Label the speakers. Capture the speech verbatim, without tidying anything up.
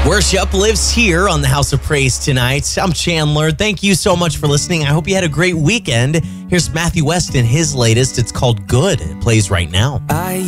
Speaker 1: Worship lives here on the House of Praise tonight. I'm Chandler. Thank you so much for listening. I hope you had a great weekend. Here's Matthew West and his latest. It's called Good. It plays right now.
Speaker 2: I